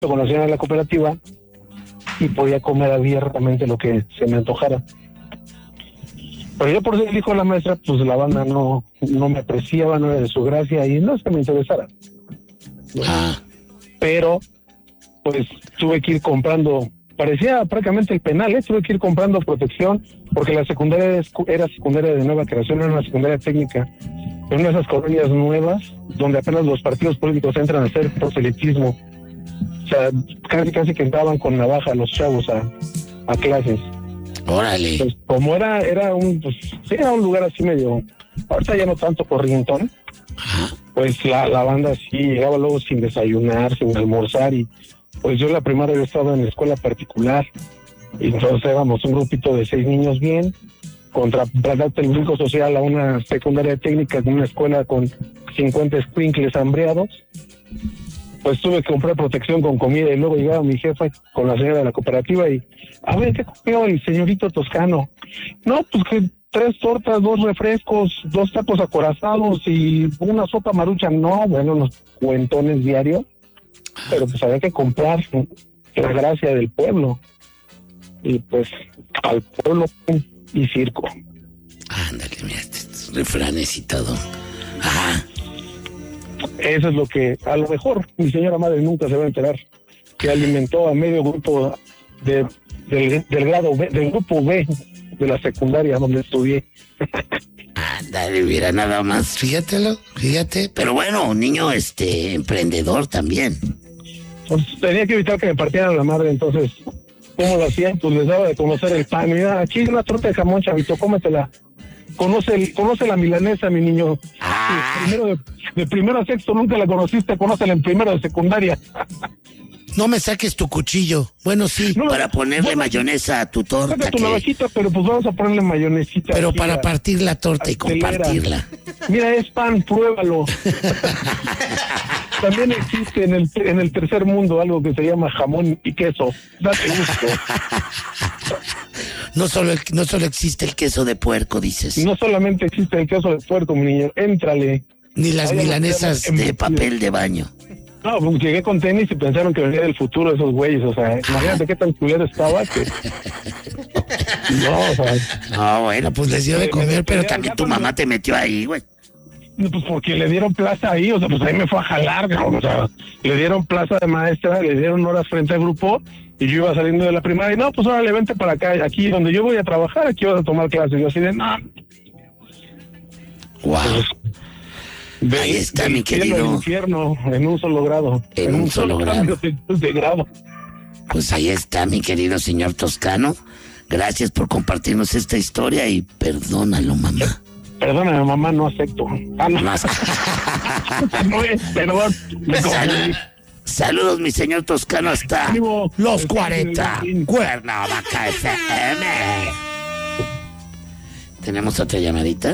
con la señora de la cooperativa y podía comer abiertamente lo que se me antojara. Pero yo por ser el hijo de la maestra, pues la banda no me apreciaba, no era de su gracia y no es que me interesara. Pero, pues tuve que ir comprando, parecía prácticamente el penal, tuve que ir comprando protección, porque la secundaria era secundaria de nueva creación, era una secundaria técnica, en una de esas colonias nuevas, donde apenas los partidos políticos entran a hacer proselitismo. O sea, casi que entraban con navaja los chavos a clases. Órale. Pues como era un lugar así medio, ahorita ya no tanto corrientón, pues la banda sí llegaba luego sin desayunar, sin almorzar, y pues yo la primaria había estado en la escuela particular, y entonces éramos un grupito de 6 niños bien, contra el brinco social a una secundaria técnica en una escuela con 50 escuincles hambreados. Pues tuve que comprar protección con comida y luego llegaba mi jefa con la señora de la cooperativa y, a ver, ¿qué comió el señorito Toscano? No, pues que 3 tortas, 2 refrescos, 2 tacos acorazados y una sopa maruchan. No, bueno, los cuentones diarios, pero pues había que comprar la gracia del pueblo. Y pues al pueblo y circo. Ándale, mira, estos refranes y todo. Ajá. Eso es lo que, a lo mejor, mi señora madre nunca se va a enterar, que alimentó a medio grupo del grado B, del grupo B de la secundaria donde estudié. Ándale, mira, nada más, fíjate. Pero bueno, un niño, emprendedor también. Pues tenía que evitar que me partieran la madre, entonces, ¿cómo lo hacían? Pues les daba de conocer el pan. Mira, aquí hay una torta de jamón, chavito, cómetela. Conoce la milanesa, mi niño. De primero a sexto nunca la conociste, conócela en primero de secundaria. No me saques tu cuchillo. Bueno, sí, para ponerle mayonesa a tu torta. Saca tu navajita, pero pues vamos a ponerle mayonesita. Pero para partir la torta y compartirla. Mira, es pan, pruébalo. También existe en el tercer mundo algo que se llama jamón y queso. Date gusto. No solo existe el queso de puerco, dices. No solamente existe el queso de puerco, mi niño. Éntrale. Ni las milanesas de papel de baño. No, pues llegué con tenis y pensaron que venía del futuro esos güeyes. O sea, imagínate qué tan culero estaba que... No, o sea... No, bueno, pues les dio de comer, pero también tu mamá te metió ahí, güey. Pues porque le dieron plaza ahí, o sea, pues ahí me fue a jalar, ¿no? O sea, le dieron plaza de maestra, le dieron horas frente al grupo, y yo iba saliendo de la primaria, y no, pues órale, vente para acá, aquí donde yo voy a trabajar, aquí vas a tomar clases. Y yo así de, no. Wow. Pues, ahí está, mi querido. El infierno, en un solo grado. En un solo grado. De grado. Pues ahí está, mi querido señor Toscano. Gracias por compartirnos esta historia y perdónalo, mamá. Perdóname, mamá, no acepto. No. No es, perdón. Saludos, mi señor Toscano, hasta los 40. Cuernavaca FM. ¿Tenemos otra llamadita?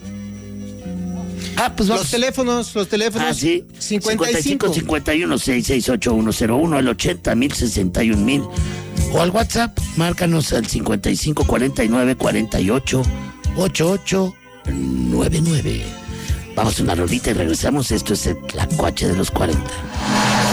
Pues vamos. Los teléfonos. Ah, sí. 55 51 668 101, el 80 1061 1000. O al WhatsApp, márcanos al 55 49 48 88 99. Vamos a una rolita y regresamos. Esto es el Tlacuache de los 40.